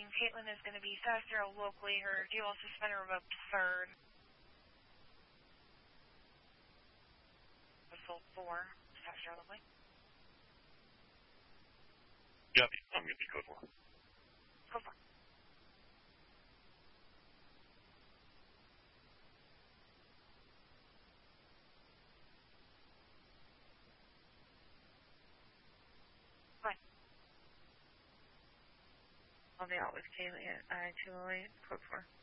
asking, Caitlin is going to be South Zero locally. Her DOL suspended remote third. Whistle 4, South Zero locally. Yep, I'm going to be code 4. Code 4. On the out with Kaylee at I-208, code 4.